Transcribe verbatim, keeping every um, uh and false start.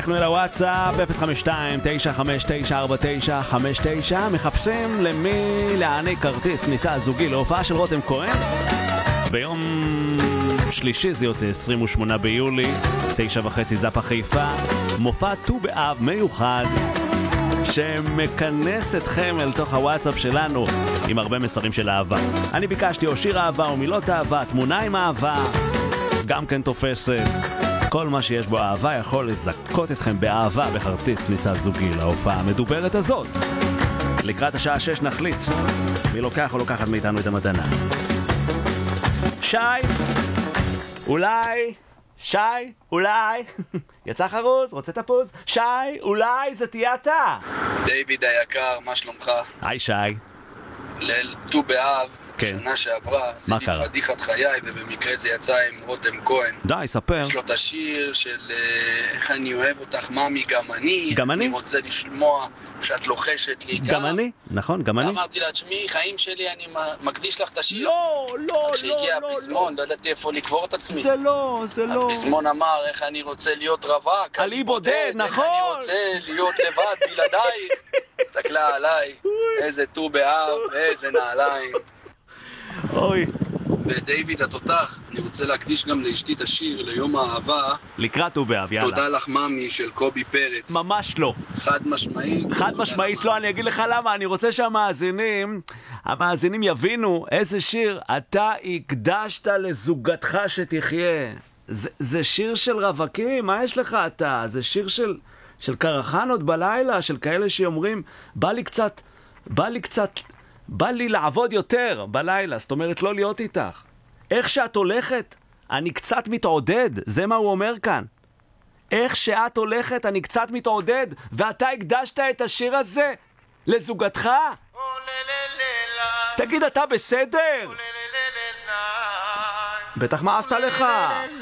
אנחנו אל הוואטסאפ אפס חמש שתיים תשע חמש תשע ארבע תשע חמש תשע. מחפשים למי להעניק כרטיס כניסה זוגי להופעה של רותם כהן ביום שלישי, זה יוצא עשרים ושמונה ביולי, תשע וחצי זאפה חיפה. מופע ט"ו באב מיוחד שמכנס אתכם אל תוך הוואטסאפ שלנו עם הרבה מסרים של אהבה. אני ביקשתי או שיר אהבה או מילות אהבה, תמונה עם אהבה, גם כן תופסת. כל מה שיש בו אהבה יכול לזכות אתכם באהבה בכרטיס כניסה זוגי להופעה המדוברת הזאת. לקראת השעה שש נחליט מי לוקח או לוקחת מאיתנו את המתנה. שי, אולי, שי, אולי, יצא חרוז, רוצה תפוז? שי, אולי זה תהיה אתה. דיוויד היקר, מה שלומך? היי שי. ליל ט"ו באב, כן. שנה שעברה, עשיתי פדיחת חיי, ובמקרה זה יצא עם רותם כהן. די, ספר. יש לו את השיר של איך אני אוהב אותך מאמי, גם אני. גם אני? אני רוצה לשמוע שאת לוחשת לי גם. גם אני, נכון, גם אני. אמרתי לה, תשמעי, חיים שלי, אני מקדיש לך את השיר. לא, לא, לא, לא. כשהגיע הפזמון, לא ידעתי איפה לקבור את עצמי. זה לא, זה לא. הפזמון אמר, איך אני רוצה להיות רווק. על אי בודד, נכון. איך אני רוצה להיות לבד בלעדייך. הסתכלה עליי, איזה ט"ו באב, איזה נעליים. אוי. ודיוויד התותח, אני רוצה להקדיש גם לאשתי את השיר ליום האהבה. לקראת ט"ו באב, יאללה. תודה לך ממי של קובי פרץ. ממש לא. חד משמעית. חד משמעית לא, אני אגיד לך למה. אני רוצה שהמאזינים, המאזינים יבינו איזה שיר אתה הקדשת לזוגתך שתחיה. זה, זה שיר של רווקים, מה יש לך אתה? זה שיר של, של קרחנות בלילה, של כאלה שאומרים, בא לי קצת, בא לי קצת... בא לי לעבוד יותר בלילה, זאת אומרת לא להיות איתך. איך שאת הולכת, אני קצת מתעודד, זה מה הוא אומר כאן. איך שאת הולכת, אני קצת מתעודד, ואתה הקדשת את השיר הזה לזוגתך? תגיד, אתה בסדר? בטח מה עשת לך?